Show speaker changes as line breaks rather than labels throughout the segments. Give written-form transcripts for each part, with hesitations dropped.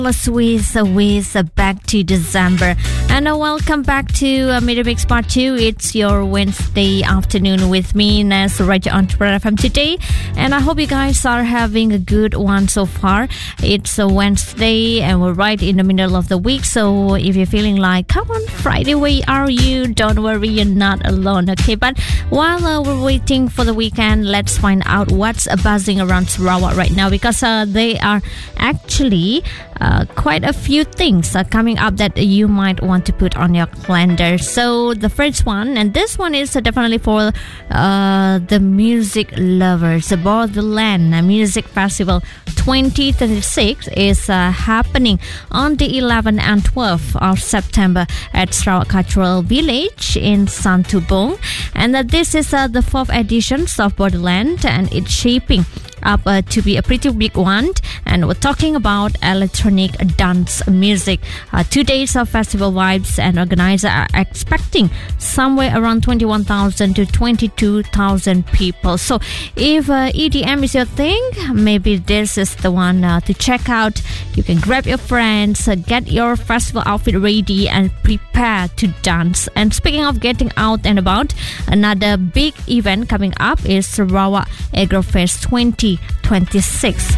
with back to December, and welcome back to Media Mix Part 2. It's your Wednesday afternoon with me, Nas Raja on Twitter FM today, and I hope you guys are having a good one so far. It's a Wednesday and we're right in the middle of the week, so if you're feeling like, come on Friday, where are you? Don't worry, you're not alone, okay? But while we're waiting for the weekend, let's find out what's buzzing around Sarawak right now, because they are actually quite a few things coming up that you might want to put on your calendar. So the first one, and this one is definitely for the music lovers, the Borderland Music Festival 2026 is happening on the 11th and 12th of September at Sarawak Cultural Village in Santubong, and this is the 4th edition of Borderland, and it's shaping up to be a pretty big one, and we're talking about electronic dance music. 2 days of festival vibes, and organizers are expecting somewhere around 21,000 to 22,000 people. So if EDM is your thing, maybe this is the one to check out. You can grab your friends, get your festival outfit ready, and prepare to dance. And speaking of getting out and about, another big event coming up is Sarawak Agrofest 2026.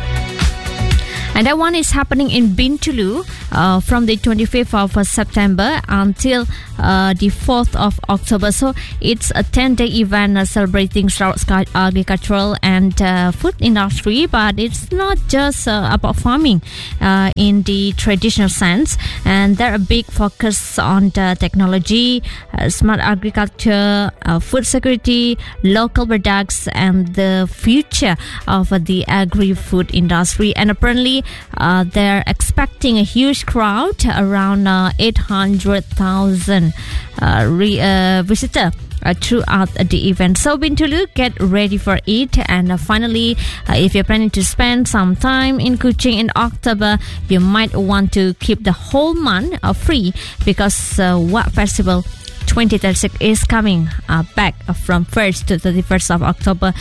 And that one is happening in Bintulu from the 25th of September until the 4th of October. So it's a 10-day event celebrating Sarawak's agricultural and food industry, but it's not just about farming in the traditional sense. And there are a big focus on the technology, smart agriculture, food security, local products, and the future of the agri-food industry. And apparently they're expecting a huge crowd, around 800,000 visitors throughout the event. So Bintulu, get ready for it. And finally, if you're planning to spend some time in Kuching in October, you might want to keep the whole month free, because Wak Festival 2036 is coming back from 1st to 31st of October.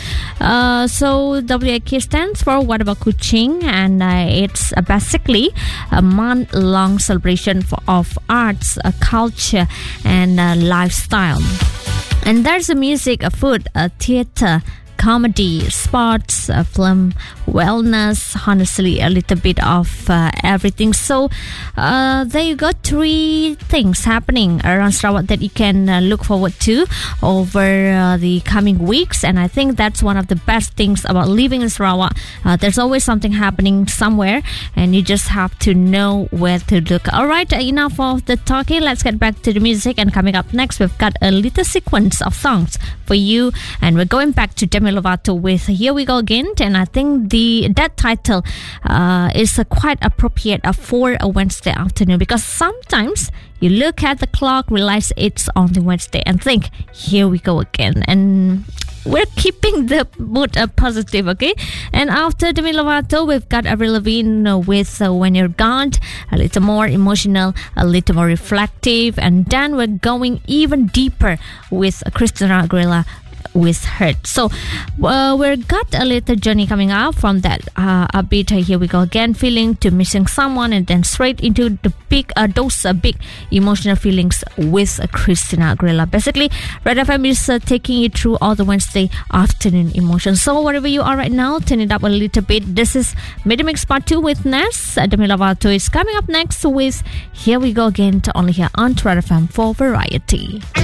So WAK stands for What About Kuching, and it's basically a month-long celebration of arts, culture, and lifestyle. And there's a music, food, theatre, comedy, sports, film, wellness, honestly a little bit of everything. So there you go, 3 things happening around Sarawak that you can look forward to over the coming weeks. And I think that's one of the best things about living in Sarawak. There's always something happening somewhere, and you just have to know where to look. Alright, enough of the talking, let's get back to the music. And coming up next, we've got a little sequence of songs for you, and we're going back to Demi Lovato with Here We Go Again. And I think that title is quite appropriate for a Wednesday afternoon, because sometimes you look at the clock, realize it's only Wednesday, and think, here we go again. And we're keeping the mood positive, okay? And after Demi Lovato, we've got Avril Lavigne with When You're Gone, a little more emotional, a little more reflective, and then we're going even deeper with Christina Aguilera with Hurt. So we've got a little journey coming up from that upbeat Here We Go Again feeling to missing someone, and then straight into the those big emotional feelings with Christina Aguilera. Basically, Red FM is taking you through all the Wednesday afternoon emotions. So wherever you are right now, turn it up a little bit. This is Media Mix Part 2 with Nas. Demi Lovato is coming up next with Here We Go Again, to only here on Red FM for Variety.